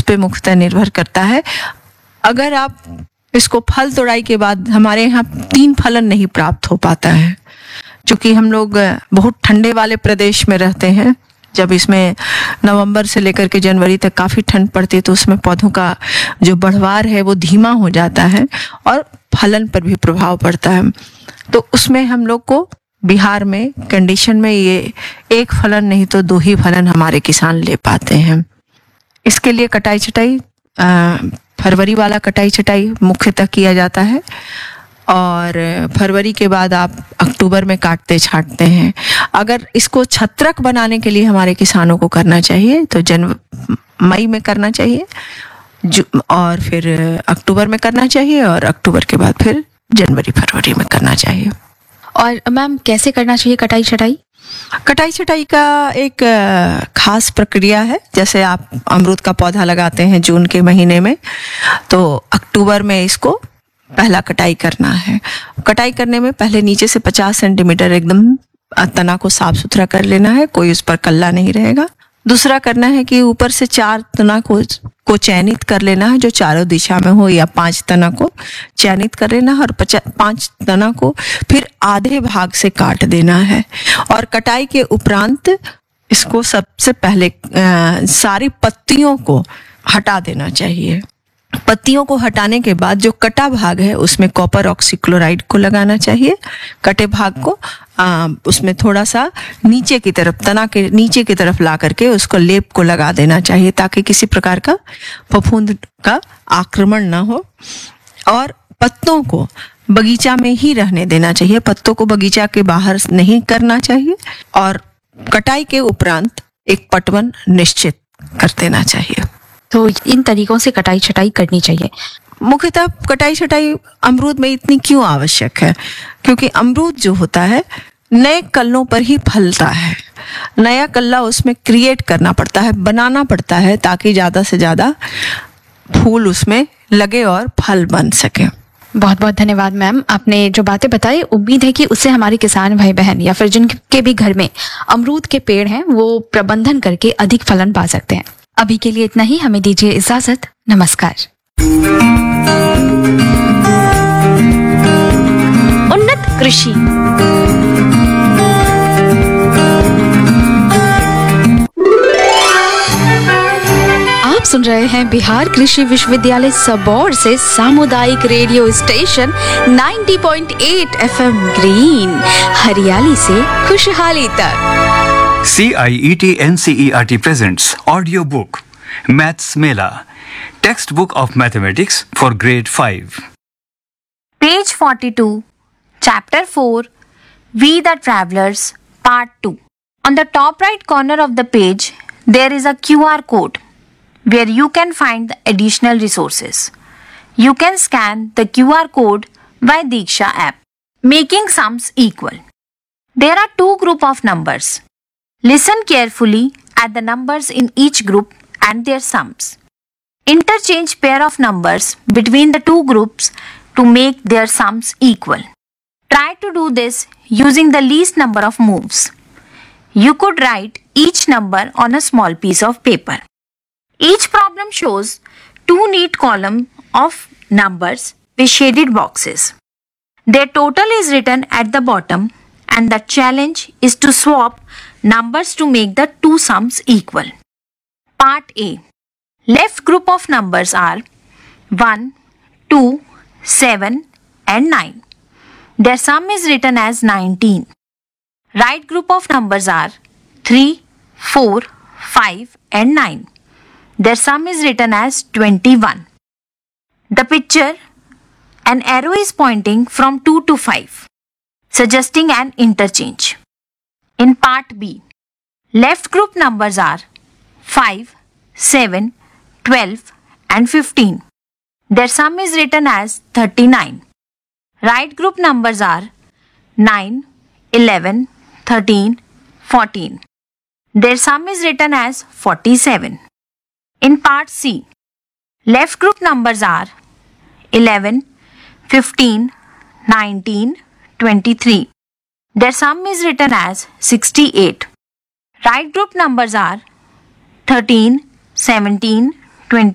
पे मुख्यतः निर्भर करता है। अगर आप इसको फल तोड़ाई के बाद, हमारे यहाँ 3 फलन नहीं प्राप्त हो पाता है, क्योंकि हम लोग बहुत ठंडे वाले प्रदेश में रहते हैं। जब इसमें नवंबर से लेकर के जनवरी तक काफ़ी ठंड पड़ती है तो उसमें पौधों का जो बढ़वार है वो धीमा हो जाता है और फलन पर भी प्रभाव पड़ता है। तो उसमें हम लोग को बिहार में कंडीशन में ये 1 फलन नहीं तो 2 ही फलन हमारे किसान ले पाते हैं। इसके लिए कटाई छटाई, फरवरी वाला कटाई छटाई मुख्यतः किया जाता है और फरवरी के बाद आप अक्टूबर में काटते छांटते हैं। अगर इसको छत्रक बनाने के लिए हमारे किसानों को करना चाहिए तो मई में करना चाहिए, और फिर अक्टूबर में करना चाहिए, और अक्टूबर के बाद फिर जनवरी फरवरी में करना चाहिए। और मैम कैसे करना चाहिए कटाई छटाई? कटाई छटाई का एक खास प्रक्रिया है। जैसे आप अमरूद का पौधा लगाते हैं जून के महीने में, तो अक्टूबर में इसको पहला कटाई करना है। कटाई करने में पहले नीचे से 50 सेंटीमीटर एकदम तना को साफ सुथरा कर लेना है, कोई उस पर कल्ला नहीं रहेगा। दूसरा करना है कि ऊपर से 4 तना को चयनित कर लेना है जो चारों दिशा में हो, या 5 तना को चयनित कर लेना है और 5 तना को फिर आधे भाग से काट देना है। और कटाई के उपरांत इसको सबसे पहले सारी पत्तियों को हटा देना चाहिए। पत्तियों को हटाने के बाद जो कटा भाग है उसमें कॉपर ऑक्सीक्लोराइड को लगाना चाहिए। कटे भाग को उसमें थोड़ा सा नीचे की तरफ, तना के नीचे की तरफ ला करके उसको लेप को लगा देना चाहिए, ताकि किसी प्रकार का फफूंद का आक्रमण ना हो। और पत्तों को बगीचा में ही रहने देना चाहिए, पत्तों को बगीचा के बाहर नहीं करना चाहिए। और कटाई के उपरांत एक पटवन निश्चित कर देना चाहिए। तो इन तरीकों से कटाई छटाई करनी चाहिए। मुख्यतः कटाई छटाई अमरूद में इतनी क्यों आवश्यक है? क्योंकि अमरूद जो होता है नए कल्लों पर ही फलता है। नया कल्ला उसमें क्रिएट करना पड़ता है, बनाना पड़ता है, ताकि ज़्यादा से ज़्यादा फूल उसमें लगे और फल बन सके। बहुत बहुत धन्यवाद मैम, आपने जो बातें बताई, उम्मीद है कि उससे हमारे किसान भाई बहन या फिर जिनके भी घर में अमरूद के पेड़ हैं वो प्रबंधन करके अधिक फलन पा सकते हैं। अभी के लिए इतना ही, हमें दीजिए इजाजत। नमस्कार। उन्नत कृषि। आप सुन रहे हैं बिहार कृषि विश्वविद्यालय सबौर से सामुदायिक रेडियो स्टेशन 90.8 FM ग्रीन, हरियाली से खुशहाली तक। CIET NCERT presents audio book Maths Mela, textbook of mathematics for grade 5. Page 42, Chapter 4, We the Travelers, Part 2. On the top right corner of the page, there is a QR code where you can find the additional resources. You can scan the QR code by Diksha app, making sums equal. There are 2 groups of numbers. Listen carefully at the numbers in each group and their sums. Interchange pair of numbers between the 2 groups to make their sums equal. Try to do this using the least number of moves. You could write each number on a small piece of paper. Each problem shows 2 neat columns of numbers with shaded boxes. Their total is written at the bottom, and the challenge is to swap numbers to make the 2 sums equal. Part A. Left group of numbers are 1, 2, 7 and 9. Their sum is written as 19. Right group of numbers are 3, 4, 5 and 9. Their sum is written as 21. The picture, an arrow is pointing from 2 to 5, suggesting an interchange. In Part B, left group numbers are 5, 7, 12 and 15. Their sum is written as 39. Right group numbers are 9, 11, 13, 14. Their sum is written as 47. In Part C, left group numbers are 11, 15, 19, 23. Their sum is written as 68. Right group numbers are 13, 17, 20.